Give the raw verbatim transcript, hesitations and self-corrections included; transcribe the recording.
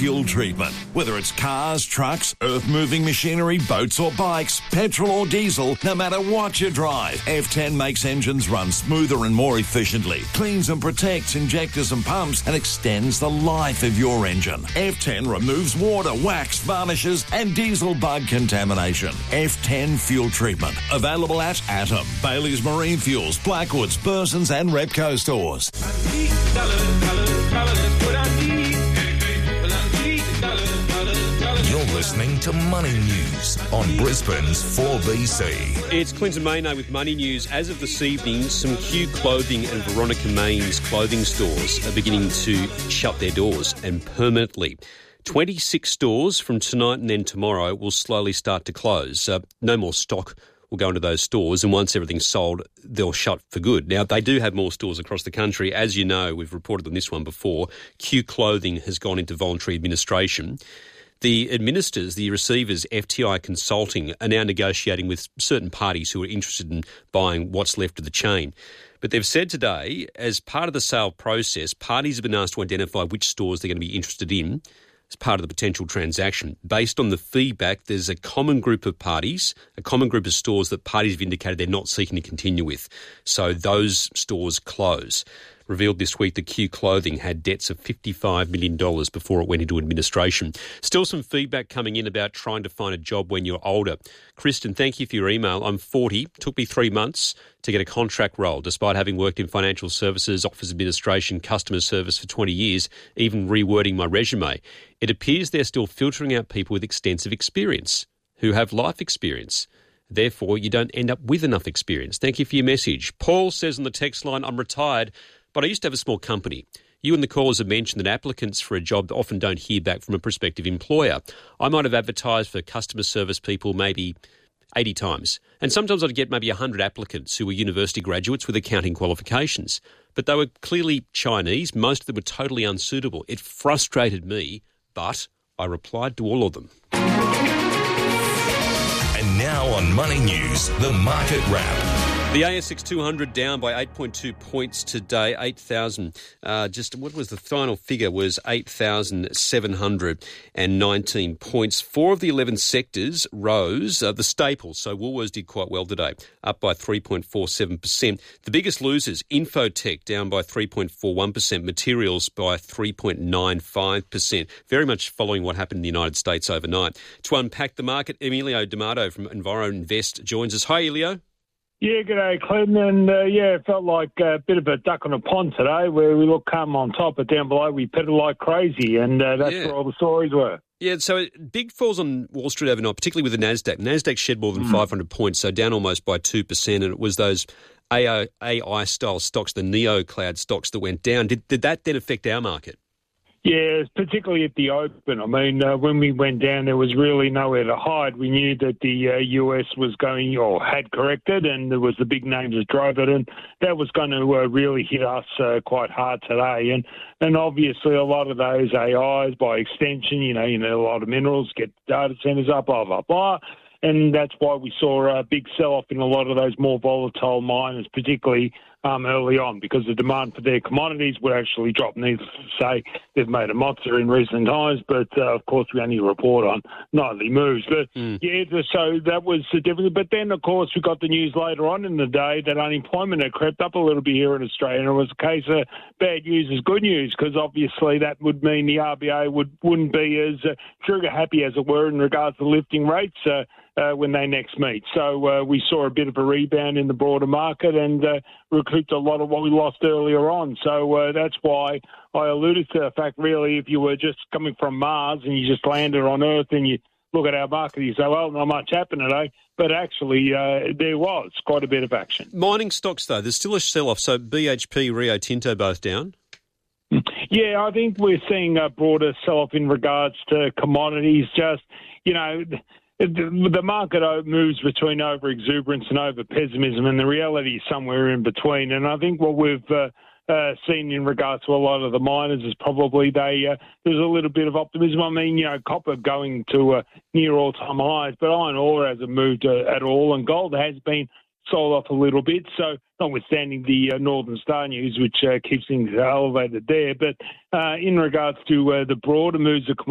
fuel treatment. Whether it's cars, trucks, earth-moving machinery, boats or bikes, petrol or diesel, no matter what you drive, F ten makes engines run smoother and more efficiently, cleans and protects injectors and pumps, and extends the life of your engine. F ten removes water, wax, varnishes, and diesel bug contamination. F ten Fuel Treatment. Available at Atom, Bailey's Marine Fuels, Blackwoods, Burson's and Repco stores. You're listening to Money News on Brisbane's four B C. It's Clinton Mayno with Money News. As of this evening, some Q Clothing and Veronica Main's clothing stores are beginning to shut their doors, and permanently. twenty-six stores from tonight and then tomorrow will slowly start to close. Uh, no more stock will go into those stores, and once everything's sold, they'll shut for good. Now, they do have more stores across the country. As you know, we've reported on this one before, Q Clothing has gone into voluntary administration. The administrators, the receivers, F T I Consulting, are now negotiating with certain parties who are interested in buying what's left of the chain. But they've said today, as part of the sale process, parties have been asked to identify which stores they're going to be interested in as part of the potential transaction. Based on the feedback, there's a common group of parties, a common group of stores that parties have indicated they're not seeking to continue with. So those stores close. Revealed this week that Q Clothing had debts of fifty-five million dollars before it went into administration. Still some feedback coming in about trying to find a job when you're older. Kristen, thank you for your email. I'm forty. Took me three months to get a contract role, despite having worked in financial services, office administration, customer service for twenty years, even rewording my resume. It appears they're still filtering out people with extensive experience, who have life experience. Therefore, you don't end up with enough experience. Thank you for your message. Paul says on the text line, I'm retired, but I used to have a small company. You and the callers have mentioned that applicants for a job often don't hear back from a prospective employer. I might have advertised for customer service people maybe eighty times. And sometimes I'd get maybe one hundred applicants who were university graduates with accounting qualifications. But they were clearly Chinese. Most of them were totally unsuitable. It frustrated me, but I replied to all of them. And now on Money News, the Market Wrap. The A S X two hundred down by eight point two points today, eight thousand. Uh, just what was the final figure was eight thousand seven hundred nineteen points. Four of the eleven sectors rose. Uh, the staples, so Woolworths did quite well today, up by three point four seven percent. The biggest losers, Infotech down by three point four one percent, materials by three point nine five percent. Very much following what happened in the United States overnight. To unpack the market, Emilio D'Amato from Enviro Invest joins us. Hi, Emilio. Yeah, g'day, Clinton. And, uh, yeah, it felt like a bit of a duck on a pond today where we look calm on top, but down below we pedal like crazy, and uh, that's yeah. where all the stories were. Yeah, so big falls on Wall Street overnight, particularly with the NASDAQ. NASDAQ shed more than mm. five hundred points, so down almost by two percent, and it was those A I-style stocks, the neo-cloud stocks that went down. Did, did that then affect our market? Yeah, particularly at the open. I mean, uh, when we went down, there was really nowhere to hide. We knew that the uh, U S was going, or had corrected, and there was the big names that drove it, and that was going to uh, really hit us uh, quite hard today. And and obviously, a lot of those A Is, by extension, you know, you know, a lot of minerals get data centers up, blah blah blah. And that's why we saw a big sell-off in a lot of those more volatile miners, particularly um, early on, because the demand for their commodities would actually drop. Needless to say, they've made a monster in recent times, but, uh, of course, we only report on nightly moves. But, mm. yeah, so that was the difference. But then, of course, we got the news later on in the day that unemployment had crept up a little bit here in Australia, and it was a case of bad news is good news, because obviously that would mean the R B A would, wouldn't be as uh, trigger-happy, as it were, in regards to lifting rates uh, Uh, when they next meet. So uh, we saw a bit of a rebound in the broader market and uh, recouped a lot of what we lost earlier on. So uh, that's why I alluded to the fact, really, if you were just coming from Mars and you just landed on Earth and you look at our market, you say, well, not much happened today. But actually, uh, there was quite a bit of action. Mining stocks, though, there's still a sell-off. So B H P, Rio Tinto both down? Yeah, I think we're seeing a broader sell-off in regards to commodities. Just, you know... The market moves between over-exuberance and over-pessimism, and the reality is somewhere in between. And I think what we've uh, uh, seen in regards to a lot of the miners is probably they uh, there's a little bit of optimism. I mean, you know, copper going to uh, near all-time highs, but iron ore hasn't moved uh, at all, and gold has been sold off a little bit. So notwithstanding the uh, Northern Star news, which uh, keeps things elevated there. But uh, in regards to uh, the broader moves of commodities,